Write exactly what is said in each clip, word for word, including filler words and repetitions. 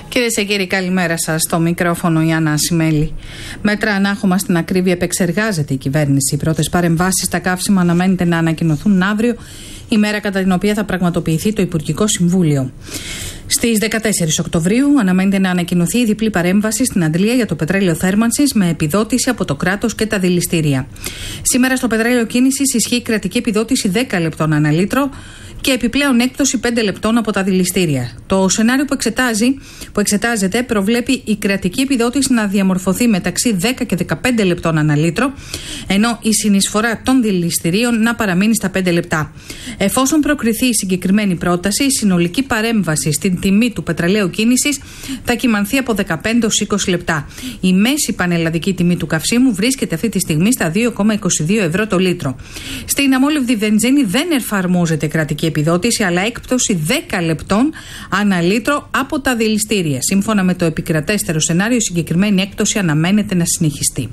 Κυρίες και κύριοι, καλημέρα σας. Στο μικρόφωνο η Άννα Ασημέλη. Μέτρα ανάχωμα στην ακρίβεια επεξεργάζεται η κυβέρνηση. Οι πρώτες παρεμβάσεις στα καύσιμα αναμένεται να ανακοινωθούν αύριο, η μέρα κατά την οποία θα πραγματοποιηθεί το Υπουργικό Συμβούλιο. Στις δεκατέσσερις Οκτωβρίου αναμένεται να ανακοινωθεί η διπλή παρέμβαση στην αντλία για το πετρέλαιο θέρμανσης με επιδότηση από το κράτος και τα δηληστήρια. Σήμερα στο πετρέλαιο κίνησης ισχύει κρατική επιδότηση δέκα λεπτών ανά λίτρο και επιπλέον έκπτωση πέντε λεπτών από τα δηληστήρια. Το σενάριο που, εξετάζει, που εξετάζεται προβλέπει η κρατική επιδότηση να διαμορφωθεί μεταξύ δέκα και δεκαπέντε λεπτών ανά λίτρο, ενώ η συνεισφορά των δηληστηρίων να παραμείνει στα πέντε λεπτά. Εφόσον προκριθεί η συγκεκριμένη πρόταση, η συνολική παρέμβαση στην τιμή του πετρελαίου κίνησης θα κυμανθεί από δεκαπέντε έως είκοσι λεπτά. Η μέση πανελλαδική τιμή του καυσίμου βρίσκεται αυτή τη στιγμή στα δύο κόμμα είκοσι δύο ευρώ το λίτρο. Στην αμόλυβδη βενζίνη δεν εφαρμόζεται κρατική επιδότηση, αλλά έκπτωση δέκα λεπτών ανά λίτρο από τα δηληστήρια. Σύμφωνα με το επικρατέστερο σενάριο, η συγκεκριμένη έκπτωση αναμένεται να συνεχιστεί.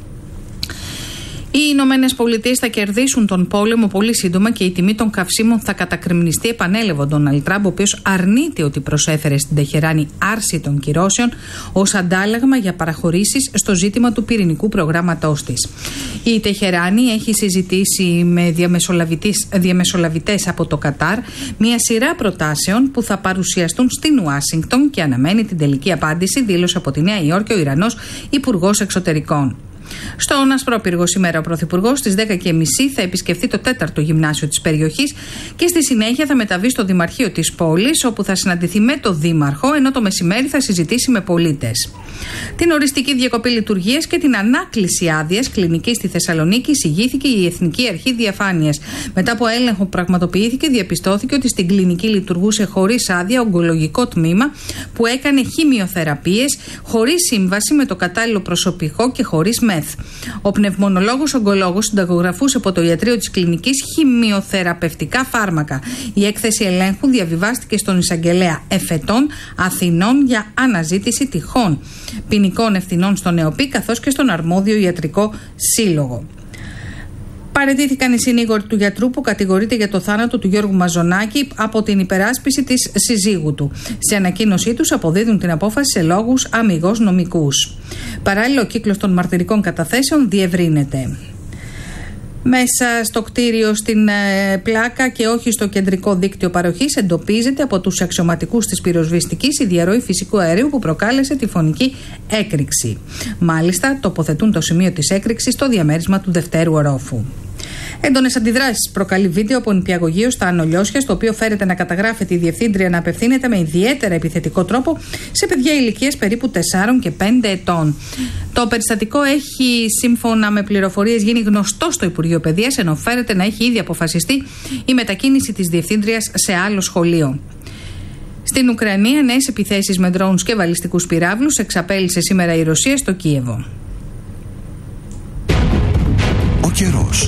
Οι Ηνωμένες Πολιτείες θα κερδίσουν τον πόλεμο πολύ σύντομα και η τιμή των καυσίμων θα κατακριμνιστεί, επανέλαβε ο Ντόναλντ Τραμπ, ο οποίος αρνείται ότι προσέφερε στην Τεχεράνη άρση των κυρώσεων ως αντάλλαγμα για παραχωρήσεις στο ζήτημα του πυρηνικού προγράμματός της. Η Τεχεράνη έχει συζητήσει με διαμεσολαβητές από το Κατάρ μια σειρά προτάσεων που θα παρουσιαστούν στην Ουάσιγκτον και αναμένει την τελική απάντηση, δήλωσε από τη Νέα Υόρκη ο Ιρανός Υπουργός Εξωτερικών. Στον Ασπρόπυργο σήμερα ο Πρωθυπουργός στις δέκα και μισή θα επισκεφθεί το τέταρτο γυμνάσιο της περιοχής και στη συνέχεια θα μεταβεί στο Δημαρχείο της πόλης, όπου θα συναντηθεί με το Δήμαρχο, ενώ το μεσημέρι θα συζητήσει με πολίτες. Την οριστική διακοπή λειτουργίας και την ανάκληση άδειας κλινικής στη Θεσσαλονίκη εισηγήθηκε η Εθνική Αρχή Διαφάνειας. Μετά από έλεγχο που πραγματοποιήθηκε, διαπιστώθηκε ότι στην κλινική λειτουργούσε χωρίς άδεια ογκολογικό τμήμα που έκανε χημειοθεραπείες χωρίς σύμβαση με το κατάλληλο προσωπικό και χωρίς μεθ. Ο πνευμονολόγος ογκολόγος συνταγογραφούσε από το ιατρείο της κλινικής χημειοθεραπευτικά φάρμακα. Η έκθεση ελέγχου διαβιβάστηκε στον εισαγγελέα Εφετών Αθηνών για αναζήτηση τυχών ποινικών ευθυνών στον ΕΟΠΗ καθώς και στον αρμόδιο ιατρικό σύλλογο. Παραιτήθηκαν οι συνήγοροι του γιατρού που κατηγορείται για το θάνατο του Γιώργου Μαζονάκη από την υπεράσπιση της συζύγου του. Σε ανακοίνωσή τους αποδίδουν την απόφαση σε λόγους αμιγώς νομικούς. Παράλληλα, ο κύκλος των μαρτυρικών καταθέσεων διευρύνεται. Μέσα στο κτίριο στην ε, Πλάκα και όχι στο κεντρικό δίκτυο παροχής εντοπίζεται από τους αξιωματικούς της πυροσβεστικής η διαρροή φυσικού αερίου που προκάλεσε τη φωνική έκρηξη. Μάλιστα, τοποθετούν το σημείο της έκρηξης στο διαμέρισμα του δευτέρου ορόφου. Έντονες αντιδράσεις προκαλεί βίντεο από νηπιαγωγείο στα Ανολιώσια, στο οποίο φέρεται να καταγράφεται η διευθύντρια να απευθύνεται με ιδιαίτερα επιθετικό τρόπο σε παιδιά ηλικίας περίπου τεσσάρων και πέντε ετών. Το περιστατικό έχει, σύμφωνα με πληροφορίες, γίνει γνωστό στο Υπουργείο Παιδείας, ενώ φέρεται να έχει ήδη αποφασιστεί η μετακίνηση της διευθύντριας σε άλλο σχολείο. Στην Ουκρανία, νέες επιθέσεις με drones και βαλιστικούς πυράβλους εξαπέλυσε σήμερα η Ρωσία στο Κίεβο. Ο καιρός.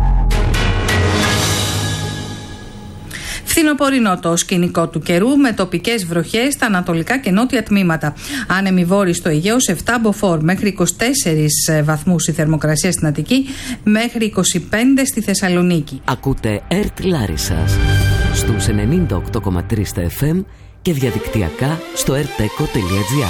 Φθινοπορεινό το σκηνικό του καιρού με τοπικές βροχές στα ανατολικά και νότια τμήματα. Άνεμοι βόρειοι στο Αιγαίο σε επτά μποφόρ, μέχρι είκοσι τέσσερις βαθμούς η θερμοκρασία στην Αττική, μέχρι είκοσι πέντε στη Θεσσαλονίκη. Ακούτε ΕΡΤ Λάρισσας στους ενενήντα οκτώ κόμμα τρία στα εφ εμ και διαδικτυακά στο ερτέκο τελεία τζι άρ.